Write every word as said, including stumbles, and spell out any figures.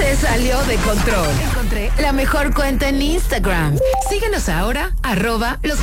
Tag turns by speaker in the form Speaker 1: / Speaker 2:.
Speaker 1: Se salió de control. Encontré la mejor cuenta en Instagram. Síguenos ahora, arroba los